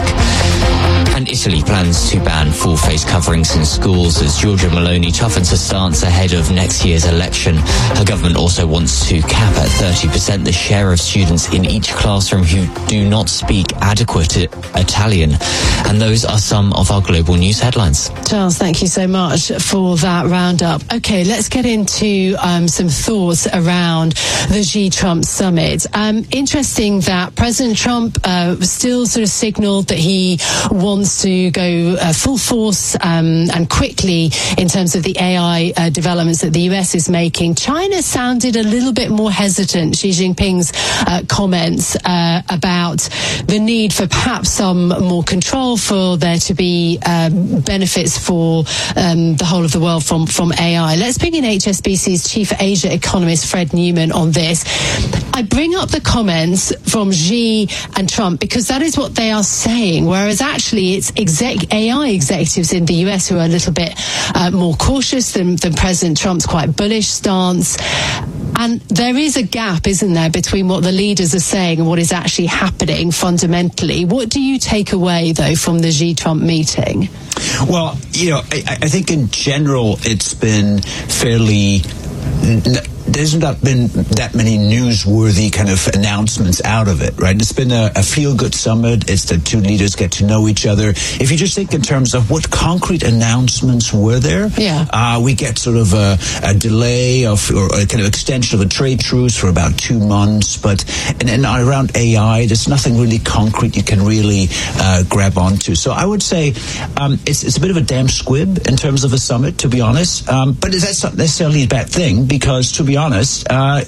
And Italy plans to ban full face coverings in schools as Giorgia Meloni toughens her stance ahead of next year's election. Her government also wants to cap at 30% the share of students in each classroom who do not speak adequate Italian. And those are some of our global news headlines. Charles, thank you so much for that roundup. Okay, let's get into some thoughts around the Xi-Trump summit. Interesting that President Trump still sort of signaled that he wants to go full force and quickly in terms of the AI developments that the US is making. China sounded a little bit more hesitant. Xi Jinping's comments about the need for perhaps some more control, for there to be benefits for the whole of the world from AI. Let's bring in HSBC's Chief Asia economist Fred Newman on this. I bring up the comments from Xi and Trump because that is what they are saying, whereas actually it's AI executives in the US who are a little bit more cautious than President Trump's quite bullish stance. And there is a gap, isn't there, between what the leaders are saying and what is actually happening fundamentally. What do you take away, though, from the Xi-Trump meeting? Well, I think in general it's been fairly... There's not been that many newsworthy kind of announcements out of it, right? It's been a feel-good summit. It's the two leaders get to know each other. If you just think in terms of what concrete announcements were there, we get sort of a delay or a kind of extension of a trade truce for about 2 months. And around AI, there's nothing really concrete you can really grab onto. So I would say it's a bit of a damn squib in terms of a summit, to be honest. But that's not necessarily a bad thing because, to be honest,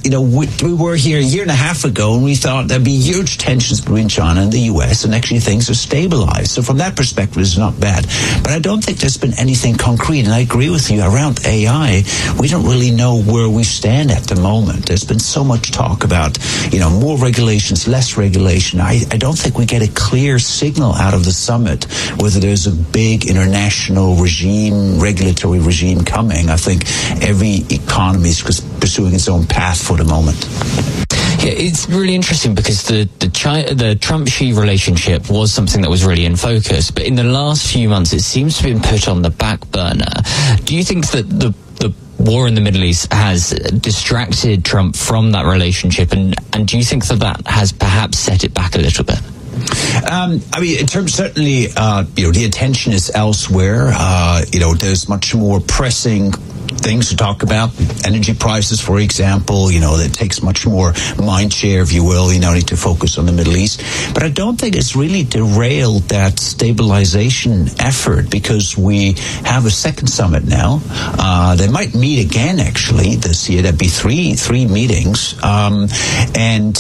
we were here a year and a half ago and we thought there'd be huge tensions between China and the US, and actually things are stabilized. So from that perspective, it's not bad. But I don't think there's been anything concrete. And I agree with you around AI. We don't really know where we stand at the moment. There's been so much talk about, more regulations, less regulation. I don't think we get a clear signal out of the summit whether there's a big international regulatory regime coming. I think every economy is pursuing its own path for the moment. Yeah, it's really interesting because the Trump-Xi relationship was something that was really in focus, but in the last few months it seems to have been put on the back burner. Do you think that the war in the Middle East has distracted Trump from that relationship, and do you think that has perhaps set it back a little bit? In terms, certainly, the attention is elsewhere. There's much more pressing things to talk about. Energy prices, for example, that takes much more mind share, if you will. Need to focus on the Middle East. But I don't think it's really derailed that stabilization effort, because we have a second summit now. They might meet again, actually, this year. That'd be three meetings. In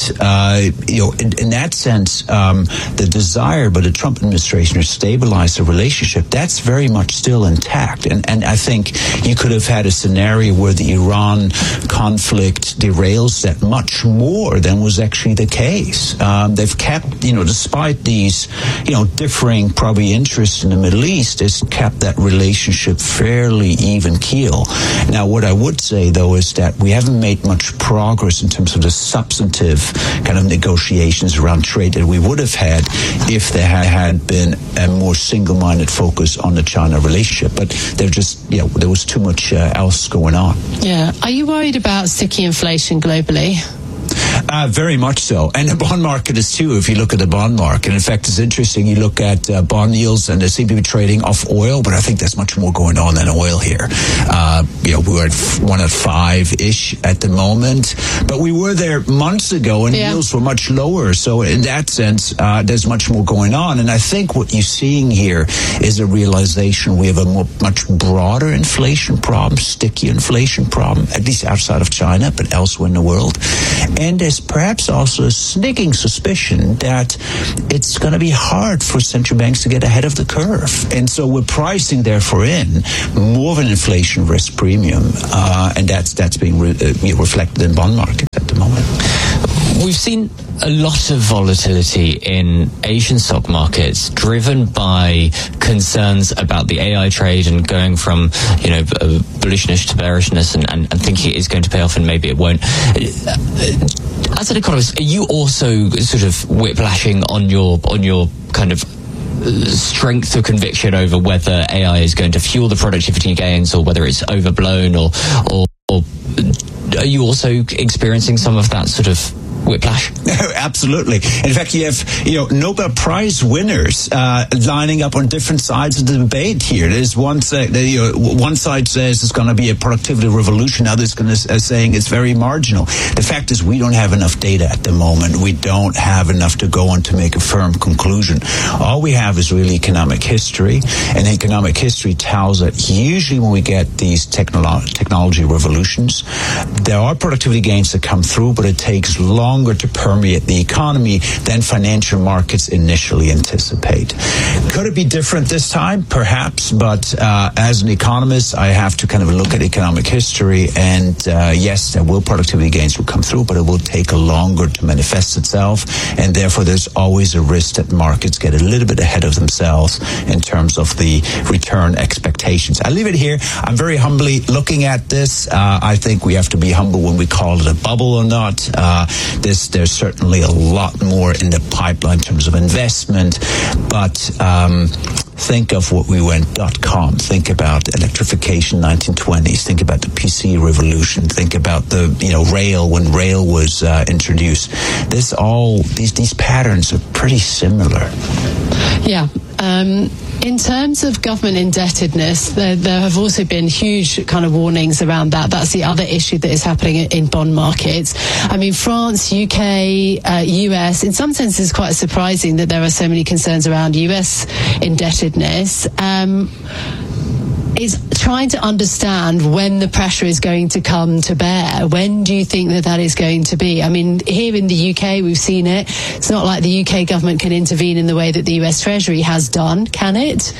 that sense, the desire by the Trump administration to stabilize the relationship, that's very much still intact. And I think you could have had a scenario where the Iran conflict derails that much more than was actually the case. They've kept, despite these, differing probably interests in the Middle East, it's kept that relationship fairly even keel. Now, what I would say, though, is that we haven't made much progress in terms of the substantive kind of negotiations around trade that we would have had if there had been a more single-minded focus on the China relationship. But there was too much else going on. Yeah. Are you worried about sticky inflation globally? Very much so. And the bond market is too, if you look at the bond market. In fact, it's interesting. You look at bond yields and they seem to be trading off oil, but I think there's much more going on than oil here. We're at 105-ish at the moment, but we were there months ago and yields were much lower. So in that sense, there's much more going on. And I think what you're seeing here is a realization we have a much broader inflation problem, sticky inflation problem, at least outside of China, but elsewhere in the world. And there's perhaps also a sneaking suspicion that it's going to be hard for central banks to get ahead of the curve. And so we're pricing, therefore, in more of an inflation risk premium. And that's being reflected in bond markets at the moment. We've seen a lot of volatility in Asian stock markets driven by concerns about the AI trade and going from, bullishness to bearishness and thinking it is going to pay off and maybe it won't. As an economist, are you also sort of whiplashing on your kind of strength or conviction over whether AI is going to fuel the productivity gains or whether it's overblown or are you also experiencing some of that sort of whiplash? Absolutely. In fact, you have Nobel Prize winners lining up on different sides of the debate here. There's one side says it's going to be a productivity revolution. Others saying it's very marginal. The fact is we don't have enough data at the moment. We don't have enough to go on to make a firm conclusion. All we have is really economic history, and economic history tells that usually when we get these technology revolutions, there are productivity gains that come through, but it takes longer to permeate the economy than financial markets initially anticipate. Could it be different this time? Perhaps, but as an economist, I have to kind of look at economic history, and yes, there will productivity gains will come through, but it will take longer to manifest itself, and therefore there's always a risk that markets get a little bit ahead of themselves in terms of the return expectations. I leave it here. I'm very humbly looking at this. I think we have to be humble when we call it a bubble or not. There's certainly a lot more in the pipeline in terms of investment, but think of what we went .com. Think about electrification, 1920s. Think about the PC revolution. Think about the rail when rail was introduced. These patterns are pretty similar. Yeah. In terms of government indebtedness, there have also been huge kind of warnings around that. That's the other issue that is happening in bond markets. I mean, France, UK, US, in some senses it's quite surprising that there are so many concerns around US indebtedness. Is trying to understand when the pressure is going to come to bear. When do you think that is going to be? I mean, here in the UK, we've seen it. It's not like the UK government can intervene in the way that the US Treasury has done, can it?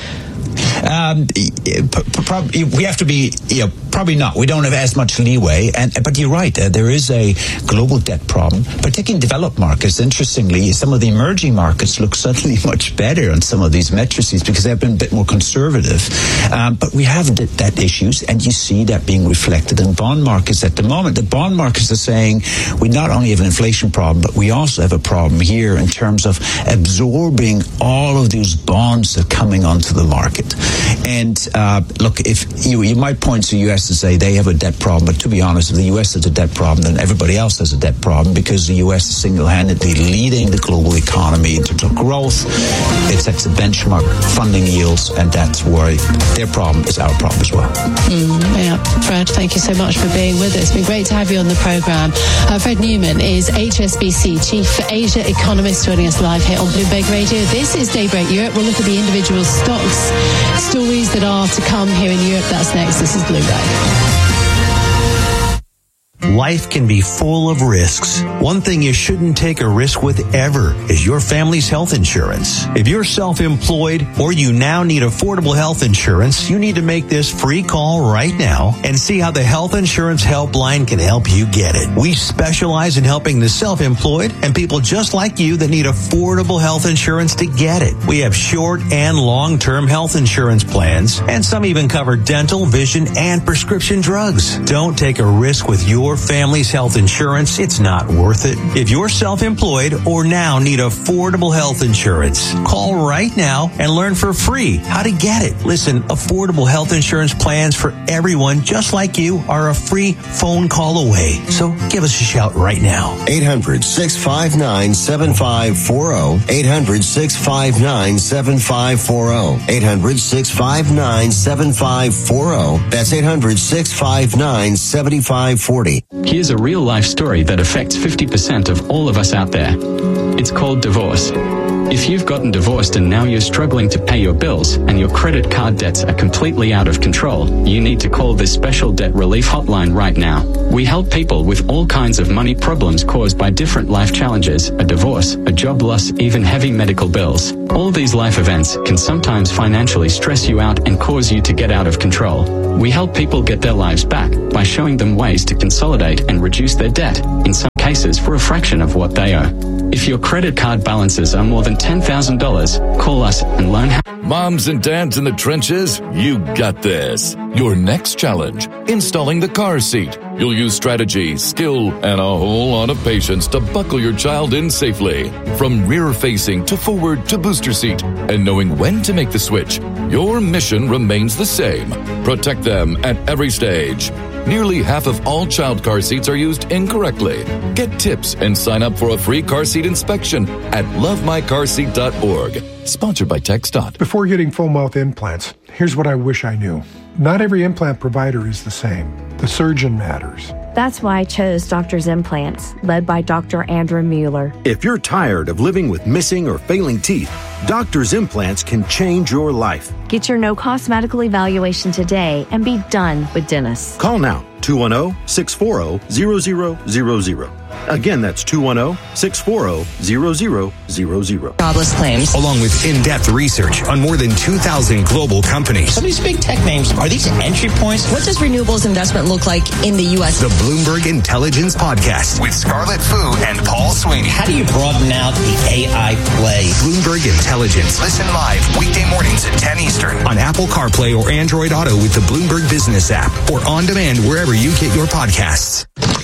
We have to be, probably not. We don't have as much leeway. But you're right. There is a global debt problem, particularly in developed markets. Interestingly, some of the emerging markets look suddenly much better on some of these matrices because they've been a bit more conservative. But we have debt issues, and you see that being reflected in bond markets at the moment. The bond markets are saying we not only have an inflation problem, but we also have a problem here in terms of absorbing all of these bonds that are coming onto the market. world. And look, if you might point to the U.S. and say they have a debt problem, but to be honest, if the U.S. has a debt problem, then everybody else has a debt problem, because the U.S. is single-handedly leading the global economy in terms of growth. It sets a benchmark, funding yields, and that's where their problem is our problem as well. Yeah, Fred, thank you so much for being with us. It's been great to have you on the program. Fred Newman is HSBC Chief Asia Economist, joining us live here on Bloomberg Radio. This is Daybreak Europe. We'll look at the individual stocks, stories that are to come here in Europe. That's next. This is Bloomberg. Life can be full of risks. One thing you shouldn't take a risk with ever is your family's health insurance. If you're self-employed or you now need affordable health insurance, you need to make this free call right now and see how the Health Insurance Helpline can help you get it. We specialize in helping the self-employed and people just like you that need affordable health insurance to get it. We have short and long-term health insurance plans, and some even cover dental, vision, and prescription drugs. Don't take a risk with your family's health insurance. It's not worth it. If you're self-employed or now need affordable health insurance, call right now and learn for free how to get it. Listen, affordable health insurance plans for everyone just like you are a free phone call away. So give us a shout right now. 800-659-7540. 800-659-7540. 800-659-7540. That's 800-659-7540. Here's a real-life story that affects 50% of all of us out there. It's called divorce. If you've gotten divorced and now you're struggling to pay your bills and your credit card debts are completely out of control, you need to call this special debt relief hotline right now. We help people with all kinds of money problems caused by different life challenges, a divorce, a job loss, even heavy medical bills. All these life events can sometimes financially stress you out and cause you to get out of control. We help people get their lives back by showing them ways to consolidate and reduce their debt, in some cases for a fraction of what they owe. If your credit card balances are more than $10,000, call us and learn how. Moms and dads in the trenches, you got this. Your next challenge, installing the car seat. You'll use strategy, skill, and a whole lot of patience to buckle your child in safely. From rear-facing to forward to booster seat, and knowing when to make the switch, your mission remains the same. Protect them at every stage. Nearly half of all child car seats are used incorrectly. Get tips and sign up for a free car seat inspection at lovemycarseat.org. Sponsored by TxDOT. Before getting full mouth implants, here's what I wish I knew. Not every implant provider is the same. The surgeon matters. That's why I chose Doctor's Implants, led by Dr. Andrew Mueller. If you're tired of living with missing or failing teeth, Doctor's Implants can change your life. Get your no-cost medical evaluation today and be done with dentists. Call now, 210-640-0000. Again, that's 210-640-0000. Jobless claims. Along with in-depth research on more than 2,000 global companies. Some of these big tech names, are these entry points? What does renewables investment look like in the U.S.? The Bloomberg Intelligence Podcast with Scarlett Fu and Paul Sweeney. How do you broaden out the AI play? Bloomberg Intelligence. Listen live weekday mornings at 10 Eastern on Apple CarPlay or Android Auto with the Bloomberg Business app or on demand wherever you get your podcasts.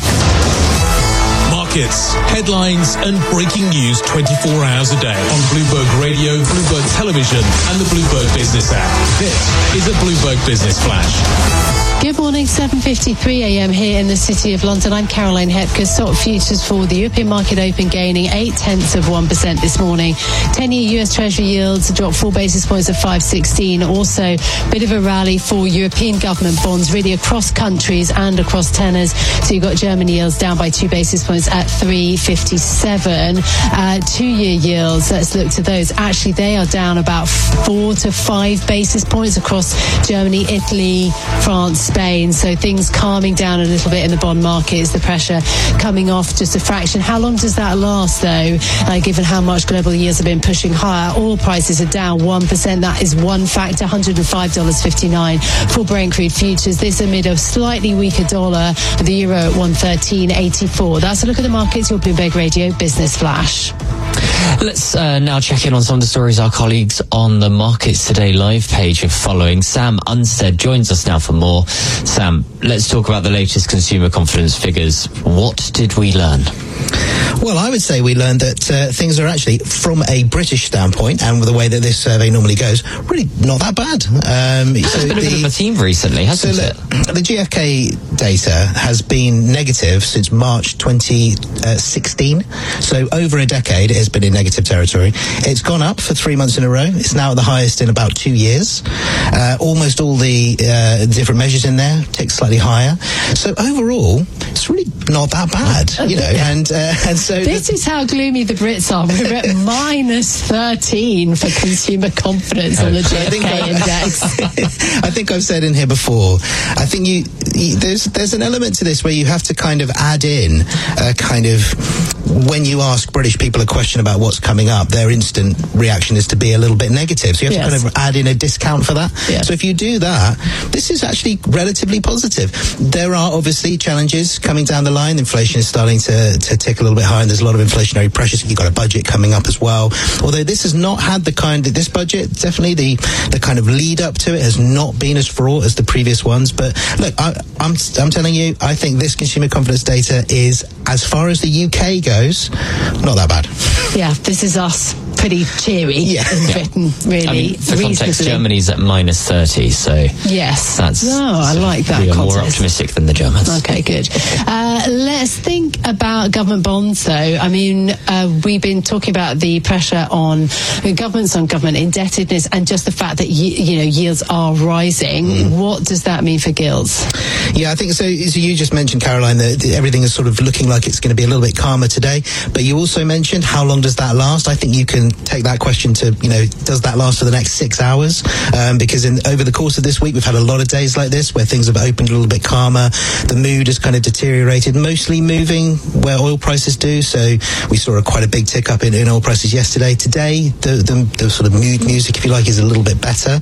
Markets, headlines, and breaking news 24 hours a day on Bloomberg Radio, Bloomberg Television, and the Bloomberg Business app. This is a Bloomberg Business Flash. Good morning, 7:53 a.m. here in the City of London. I'm Caroline Hepker. Stock futures for the European market open gaining 0.8% this morning. 10-year US Treasury yields dropped 4 basis points at 5.16. Also, a bit of a rally for European government bonds, really across countries and across tenors. So you've got German yields down by 2 basis points at 3.57. 2-year yields, let's look to those. Actually, they are down about 4 to 5 basis points across Germany, Italy, France, Spain. So things calming down a little bit in the bond markets, the pressure coming off just a fraction. How long does that last, though, given how much global yields have been pushing higher? Oil prices are down 1%. That is one factor, $105.59 for Brent crude futures. This amid a slightly weaker dollar, the euro at 113.84. That's a look at the markets, your Bloomberg Radio Business Flash. Let's now check in on some of the stories our colleagues on the Markets Today live page are following. Sam Unstead joins us now for more. Sam, let's talk about the latest consumer confidence figures. What did we learn? Well, I would say we learned that things are actually, from a British standpoint, and with the way that this survey normally goes, really not that bad. It's been a bit of a theme recently, hasn't it? The GfK data has been negative since March 2016. So over a decade, it has been in negative territory. It's gone up for 3 months in a row. It's now at the highest in about 2 years. Almost all the different measures in there tick slightly higher. So overall, it's really not that bad, you know. And so this is how gloomy the Brits are. We're at minus 13 for consumer confidence on the GfK index. I think I've said in here before, I think there's an element to this where you have to kind of add in a kind of, when you ask British people a question about what's coming up, their instant reaction is to be a little bit negative. So you have to kind of add in a discount for that. So if you do that, this is actually relatively positive. There are obviously challenges coming down the line. Inflation is starting to tick a little bit higher, and there's a lot of inflationary pressures. You've got a budget coming up as well. Although this has not had this budget, definitely the kind of lead up to it has not been as fraught as the previous ones. But look, I'm telling you, I think this consumer confidence data is, as far as the UK goes, not that bad. Yeah, this is us. Pretty cheery in Britain, really. I mean, for context, Germany's at minus 30, so yes, that's. I like that. We are more optimistic than the Germans. Okay, good. Let's think about government bonds, though. I mean, we've been talking about the pressure on governments, on government indebtedness, and just the fact that yields are rising. What does that mean for gilts? Yeah, I think so. As you just mentioned, Caroline, that everything is sort of looking like it's going to be a little bit calmer today. But you also mentioned, how long does that last? I think you can take that question to, does that last for the next 6 hours? Because over the course of this week, we've had a lot of days like this where things have opened a little bit calmer. The mood has kind of deteriorated, mostly moving where oil prices do. So we saw quite a big tick up in oil prices yesterday. Today, the sort of mood music, if you like, is a little bit better.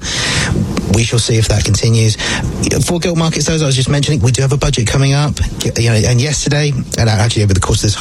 We shall see if that continues. For gilt markets, though, as I was just mentioning, we do have a budget coming up. And yesterday, and actually over the course of this